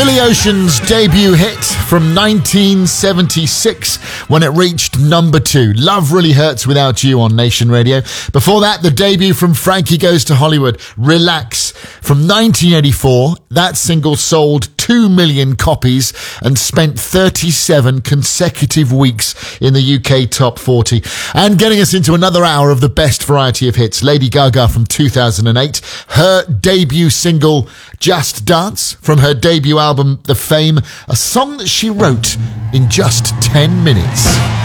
Billy Ocean's debut hit from 1976 when it reached number 2. Love Really Hurts Without You on Nation Radio. Before that, the debut from Frankie Goes to Hollywood, Relax, from 1984. That single sold 2 million copies and spent 37 consecutive weeks in the UK Top 40. And getting us into another hour of the best variety of hits, Lady Gaga from 2008. Her debut single, Just Dance, from her debut album, The Fame, a song that she wrote in just 10 minutes.